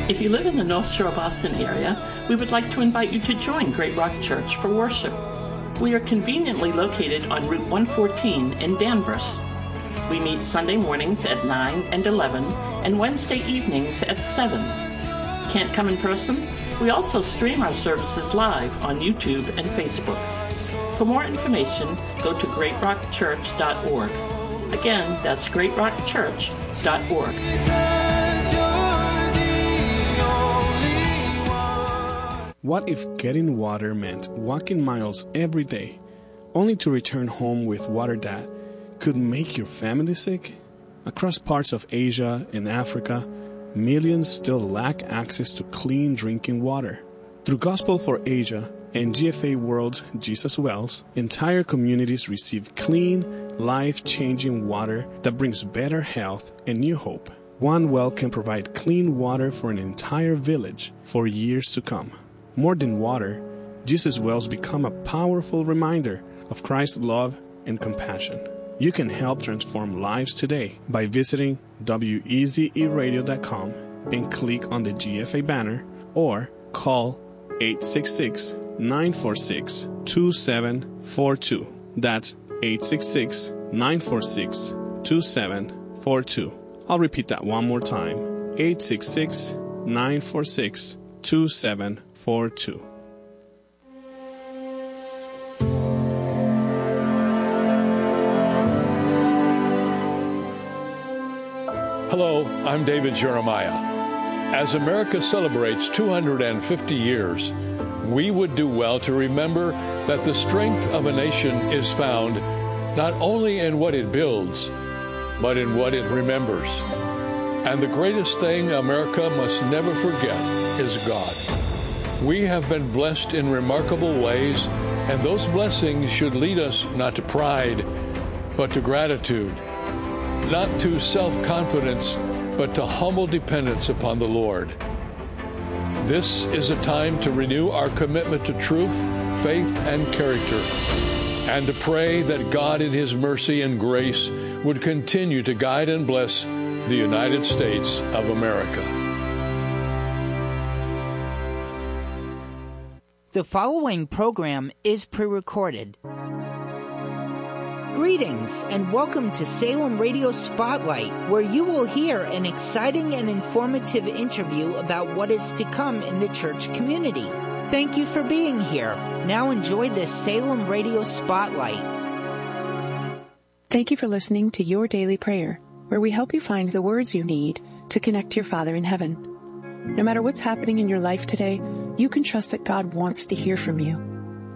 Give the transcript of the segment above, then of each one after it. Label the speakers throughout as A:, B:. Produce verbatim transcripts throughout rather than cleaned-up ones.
A: If you live in the North Shore Boston area, we would like to invite you to join Great Rock Church for worship. We are conveniently located on Route one fourteen in Danvers. We meet Sunday mornings at nine and eleven and Wednesday evenings at seven. Can't come in person? We also stream our services live on YouTube and Facebook. For more information, go to great rock church dot org. Again, that's great rock church dot org.
B: What if getting water meant walking miles every day, only to return home with water that could make your family sick? Across parts of Asia and Africa, millions still lack access to clean drinking water. Through Gospel for Asia and G F A World's Jesus Wells, entire communities receive clean, life-changing water that brings better health and new hope. One well can provide clean water for an entire village for years to come. More than water, Jesus Wells become a powerful reminder of Christ's love and compassion. You can help transform lives today by visiting W E Z E radio dot com and click on the G F A banner or call eight six six, nine four six, two seven four two. That's eight six six, nine four six, two seven four two. I'll repeat that one more time. eight six six, nine four six, two seven four two.
C: Hello, I'm David Jeremiah. As America celebrates two hundred fifty years, we would do well to remember that the strength of a nation is found not only in what it builds, but in what it remembers. And the greatest thing America must never forget is God. We have been blessed in remarkable ways, and those blessings should lead us not to pride, but to gratitude, not to self-confidence, but to humble dependence upon the Lord. This is a time to renew our commitment to truth, faith, and character, and to pray that God in His mercy and grace would continue to guide and bless the United States of America.
D: The following program is pre-recorded. Greetings and welcome to Salem Radio Spotlight, where you will hear an exciting and informative interview about what is to come in the church community. Thank you for being here. Now enjoy this Salem Radio Spotlight.
E: Thank you for listening to Your Daily Prayer, where we help you find the words you need to connect to your Father in heaven. No matter what's happening in your life today, you can trust that God wants to hear from you.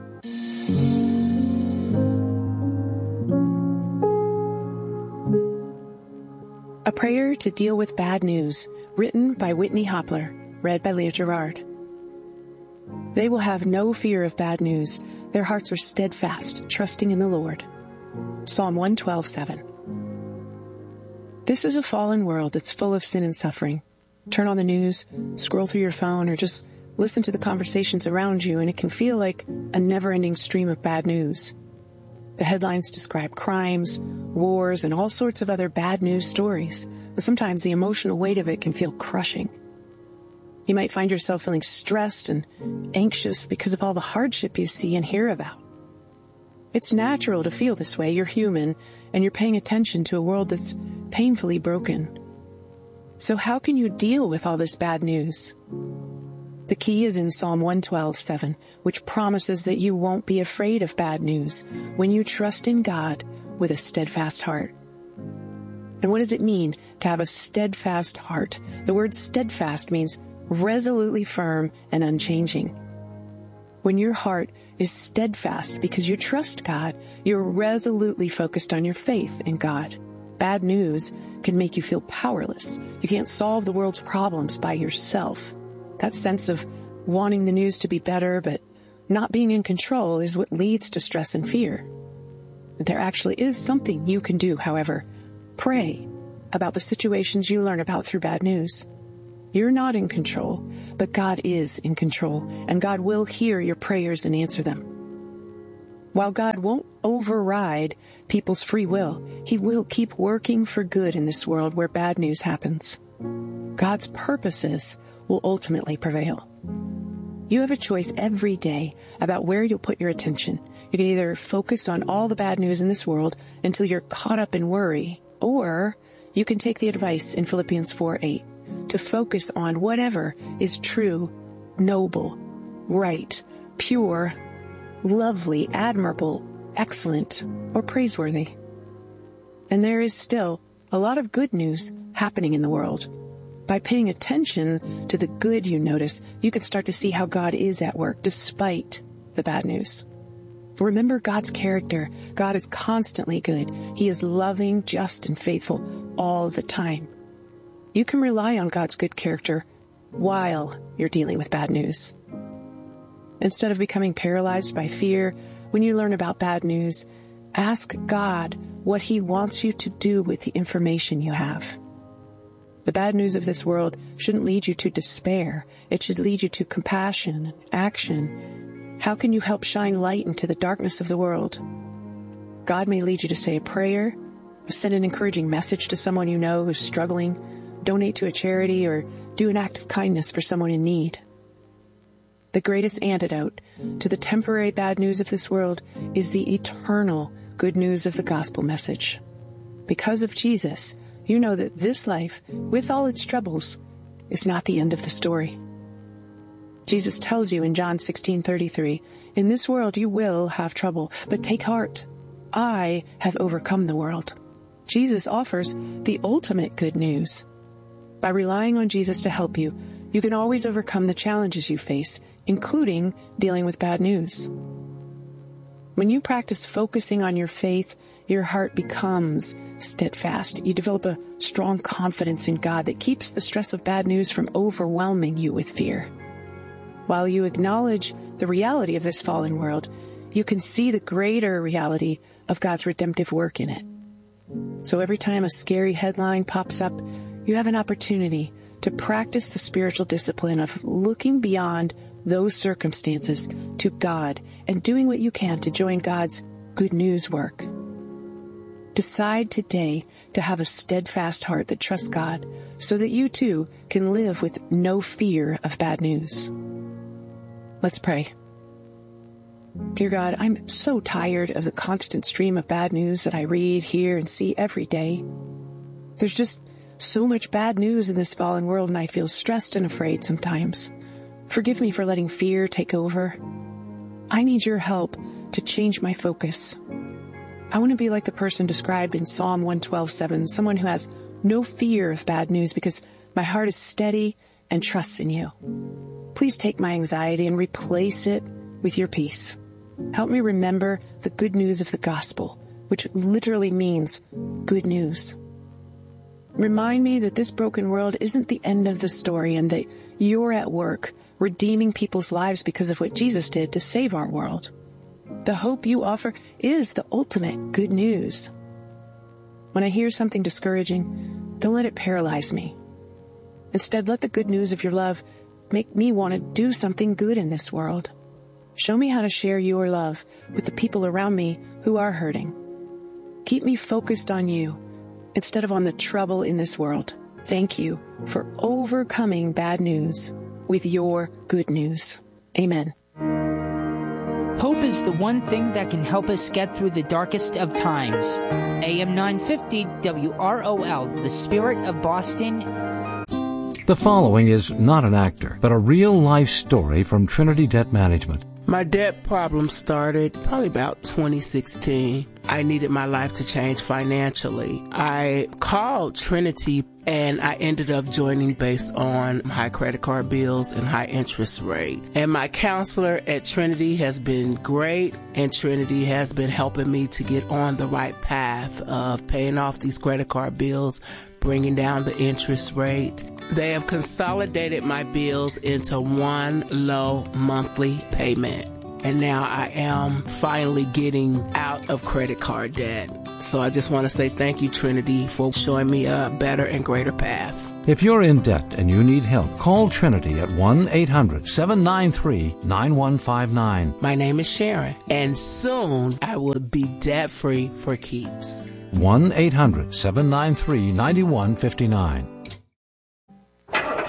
E: A Prayer to Deal with Bad News, written by Whitney Hopler, read by Leah Gerard. They will have no fear of bad news. Their hearts are steadfast, trusting in the Lord. Psalm one twelve, seven. This is a fallen world that's full of sin and suffering. Turn on the news, scroll through your phone, or just listen to the conversations around you, and it can feel like a never-ending stream of bad news. The headlines describe crimes, wars, and all sorts of other bad news stories. But sometimes the emotional weight of it can feel crushing. You might find yourself feeling stressed and anxious because of all the hardship you see and hear about. It's natural to feel this way. You're human, and you're paying attention to a world that's painfully broken. So how can you deal with all this bad news? The key is in Psalm one twelve, seven, which promises that you won't be afraid of bad news when you trust in God with a steadfast heart. And what does it mean to have a steadfast heart? The word steadfast means resolutely firm and unchanging. When your heart is steadfast because you trust God, you're resolutely focused on your faith in God. Bad news can make you feel powerless. You can't solve the world's problems by yourself. That sense of wanting the news to be better but not being in control is what leads to stress and fear. There actually is something you can do, however. Pray about the situations you learn about through bad news. You're not in control, but God is in control, and God will hear your prayers and answer them. While God won't override people's free will, He will keep working for good in this world where bad news happens. God's purposes will ultimately prevail. You have a choice every day about where you'll put your attention. You can either focus on all the bad news in this world until you're caught up in worry, or you can take the advice in Philippians four eight to focus on whatever is true, noble, right, pure, lovely, admirable, excellent, or praiseworthy. And there is still a lot of good news happening in the world. By paying attention to the good you notice, you can start to see how God is at work despite the bad news. Remember God's character. God is constantly good. He is loving, just, and faithful all the time. You can rely on God's good character while you're dealing with bad news. Instead of becoming paralyzed by fear, when you learn about bad news, ask God what He wants you to do with the information you have. The bad news of this world shouldn't lead you to despair. It should lead you to compassion and action. How can you help shine light into the darkness of the world? God may lead you to say a prayer, send an encouraging message to someone you know who's struggling, donate to a charity, or do an act of kindness for someone in need. The greatest antidote to the temporary bad news of this world is the eternal good news of the gospel message. Because of Jesus, you know that this life, with all its troubles, is not the end of the story. Jesus tells you in John sixteen thirty-three, "In this world you will have trouble, but take heart. I have overcome the world." Jesus offers the ultimate good news. By relying on Jesus to help you, you can always overcome the challenges you face, including dealing with bad news. When you practice focusing on your faith, your heart becomes steadfast. You develop a strong confidence in God that keeps the stress of bad news from overwhelming you with fear. While you acknowledge the reality of this fallen world, you can see the greater reality of God's redemptive work in it. So every time a scary headline pops up, you have an opportunity to practice the spiritual discipline of looking beyond those circumstances to God and doing what you can to join God's good news work. Decide today to have a steadfast heart that trusts God so that you too can live with no fear of bad news. Let's pray. Dear God, I'm so tired of the constant stream of bad news that I read, hear, and see every day. There's just so much bad news in this fallen world, and I feel stressed and afraid sometimes. Forgive me for letting fear take over. I need your help to change my focus. I want to be like the person described in Psalm one twelve seven, someone who has no fear of bad news because my heart is steady and trusts in you. Please take my anxiety and replace it with your peace. Help me remember the good news of the gospel, which literally means good news. Remind me that this broken world isn't the end of the story and that you're at work redeeming people's lives because of what Jesus did to save our world. The hope you offer is the ultimate good news. When I hear something discouraging, don't let it paralyze me. Instead, let the good news of your love make me want to do something good in this world. Show me how to share your love with the people around me who are hurting. Keep me focused on you instead of on the trouble in this world. Thank you for overcoming bad news with your good news. Amen.
D: Hope is the one thing that can help us get through the darkest of times. A M nine fifty W R O L, the Spirit of Boston.
F: The following is not an actor, but a real-life story from Trinity Debt Management.
G: My debt problem started probably about twenty sixteen. I needed my life to change financially. I called Trinity and I ended up joining based on high credit card bills and high interest rate. And my counselor at Trinity has been great, and Trinity has been helping me to get on the right path of paying off these credit card bills, bringing down the interest rate. They have consolidated my bills into one low monthly payment. And now I am finally getting out of credit card debt. So I just want to say thank you, Trinity, for showing me a better and greater path.
F: If you're in debt and you need help, call Trinity at one eight hundred seven nine three nine one five nine.
G: My name is Sharon, and soon I will be debt-free for keeps.
F: one eight hundred seven nine three nine one five nine.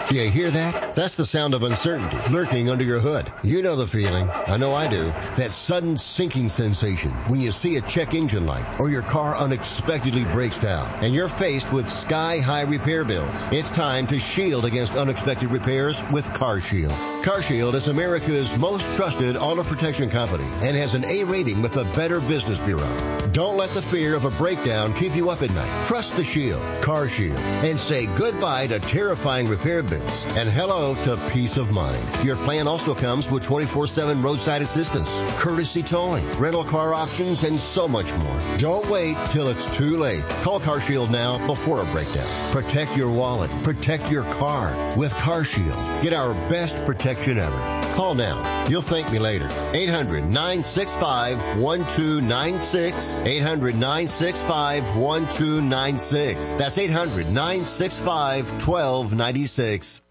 H: Do you hear that? That's the sound of uncertainty lurking under your hood. You know the feeling. I know I do. That sudden sinking sensation when you see a check engine light or your car unexpectedly breaks down and you're faced with sky-high repair bills. It's time to shield against unexpected repairs with CarShield. CarShield is America's most trusted auto protection company and has an A rating with the Better Business Bureau. Don't let the fear of a breakdown keep you up at night. Trust the Shield, CarShield, and say goodbye to terrifying repair bills and hello to peace of mind. Your plan also comes with twenty-four seven roadside assistance, courtesy towing, rental car options, and so much more. Don't wait till it's too late. Call CarShield now before a breakdown. Protect your wallet. Protect your car with CarShield. Get our best protection ever. Call now. You'll thank me later. eight hundred, nine six five, one two nine six. eight hundred, nine six five, one two nine six. That's eight hundred, nine six five, one two nine six.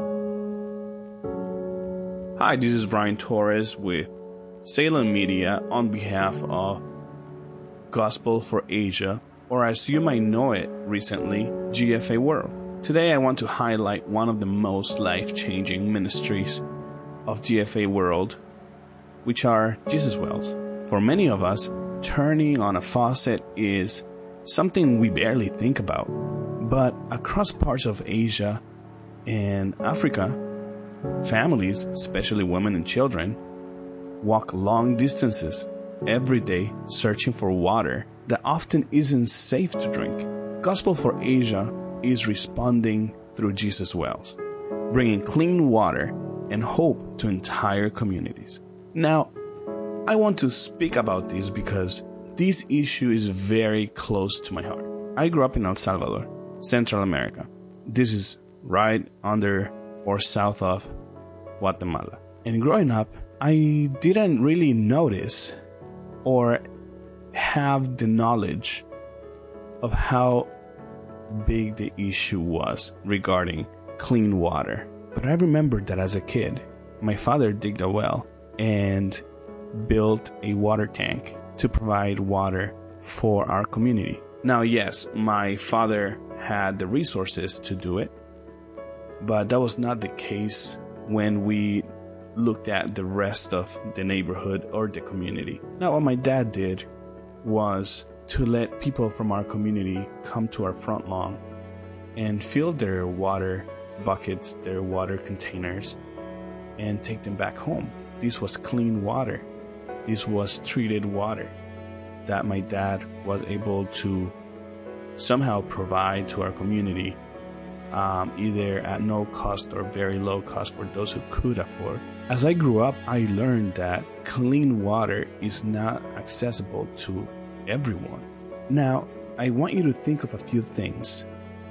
B: Hi, this is Brian Torres with Salem Media on behalf of Gospel for Asia, or as you might know it recently, G F A World. Today I want to highlight one of the most life-changing ministries of G F A World, which are Jesus Wells. For many of us, turning on a faucet is something we barely think about. But across parts of Asia and Africa, families, especially women and children, walk long distances every day searching for water that often isn't safe to drink. Gospel for Asia is responding through Jesus Wells, bringing clean water and hope to entire communities. Now, I want to speak about this because this issue is very close to my heart. I grew up in El Salvador, Central America. This is right under or south of Guatemala. And growing up, I didn't really notice or have the knowledge of how big the issue was regarding clean water. But I remember that as a kid, my father digged a well and built a water tank to provide water for our community. Now, yes, my father had the resources to do it, but that was not the case when we looked at the rest of the neighborhood or the community. Now, what my dad did was to let people from our community come to our front lawn and fill their water buckets, their water containers, and take them back home. This was clean water. This was treated water that my dad was able to somehow provide to our community, um, either at no cost or very low cost for those who could afford. As I grew up, I learned that clean water is not accessible to everyone. Now, I want you to think of a few things.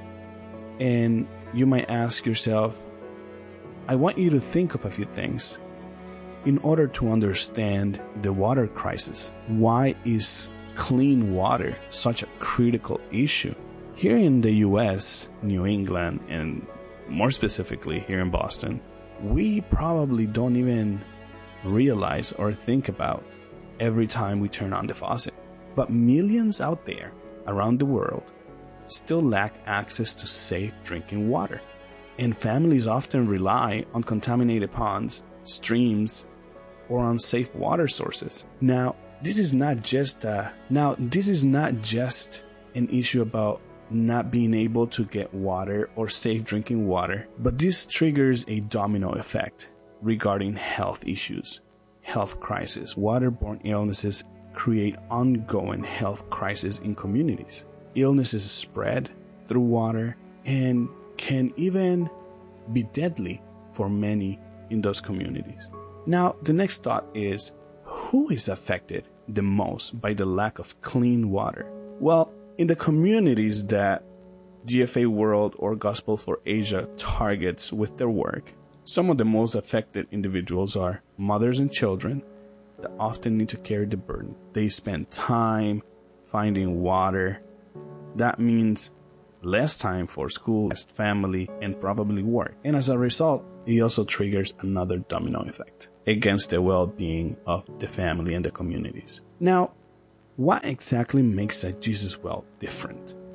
B: And you might ask yourself, I want you to think of a few things in order to understand the water crisis. Why is clean water such a critical issue? Here in the U S, New England, and more specifically here in Boston, we probably don't even realize or think about every time we turn on the faucet. But millions out there around the world still lack access to safe drinking water. And families often rely on contaminated ponds, streams, or unsafe water sources. Now, this is not just a, now this is not just an issue about not being able to get water or safe drinking water, but this triggers a domino effect regarding health issues, health crisis. Waterborne illnesses create ongoing health crises in communities. Illnesses spread through water and can even be deadly for many in those communities. Now, the next thought is, who is affected the most by the lack of clean water? Well, in the communities that G F A World or Gospel for Asia targets with their work, some of the most affected individuals are mothers and children that often need to carry the burden. They spend time finding water. That means less time for school, family, and probably work. And as a result, it also triggers another domino effect against the well-being of the family and the communities. Now, what exactly makes a Jesus Well different?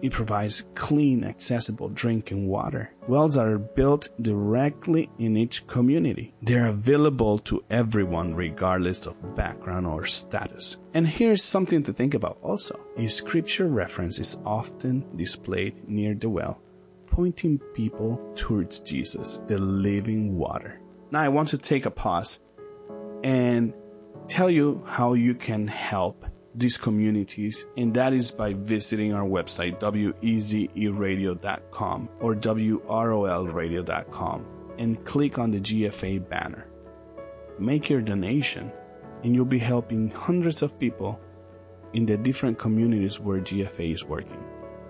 B: It provides clean, accessible drinking water. Wells are built directly in each community. They're available to everyone regardless of background or status. And here's something to think about also. A scripture reference is often displayed near the well, pointing people towards Jesus, the living water. Now I want to take a pause and tell you how you can help these communities, and that is by visiting our website w e z e radio dot com or w r o l radio dot com and click on the G F A banner. Make your donation and you'll be helping hundreds of people in the different communities where G F A is working.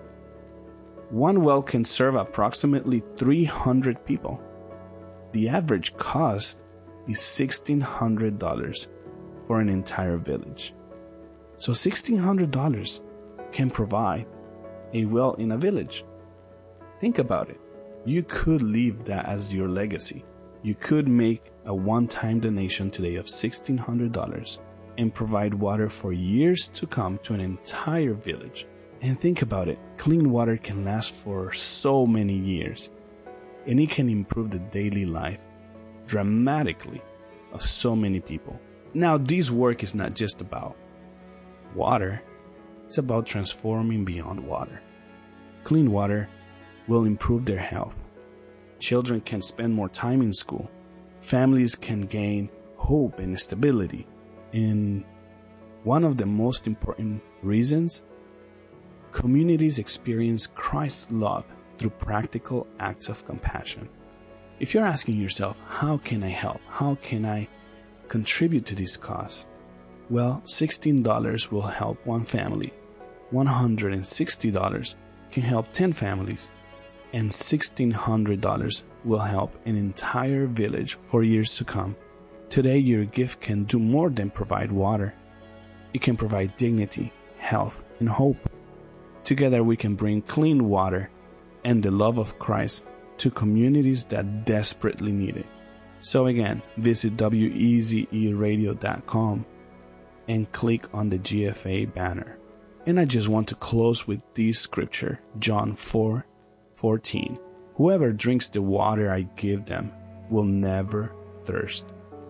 B: One well can serve approximately three hundred people. The average cost is sixteen hundred dollars for an entire village. So sixteen hundred dollars can provide a well in a village. Think about it. You could leave that as your legacy. You could make a one-time donation today of sixteen hundred dollars and provide water for years to come to an entire village. And think about it. Clean water can last for so many years, and it can improve the daily life dramatically of so many people. Now, this work is not just about water, it's about transforming beyond water. Clean water will improve their health. Children can spend more time in school. Families can gain hope and stability. And one of the most important reasons, communities experience Christ's love through practical acts of compassion. If you're asking yourself, how can I help? How can I contribute to this cause? Well, sixteen dollars will help one family, one hundred sixty dollars can help ten families, and sixteen hundred dollars will help an entire village for years to come. Today, your gift can do more than provide water. It can provide dignity, health, and hope. Together, we can bring clean water and the love of Christ to communities that desperately need it. So again, visit w e z e radio dot com and click on the G F A banner. And I just want to close with this scripture, John four fourteen. Whoever drinks the water I give them will never thirst.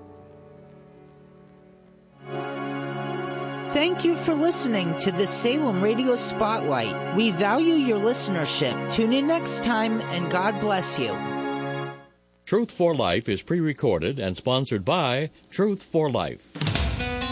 D: Thank you for listening to the Salem Radio Spotlight. We value your listenership. Tune in next time, and God bless you.
I: Truth for Life is pre-recorded and sponsored by Truth for Life.